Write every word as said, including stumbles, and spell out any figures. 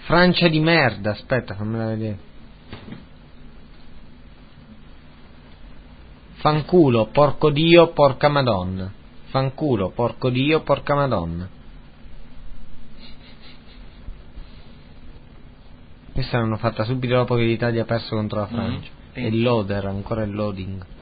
Francia di merda, aspetta, fammela vedere. Fanculo, porco dio, porca madonna. Fanculo, porco dio, porca madonna. Questa l'hanno fatta subito dopo che l'Italia ha perso contro la Francia. Mm-hmm. E il loader, ancora il loading.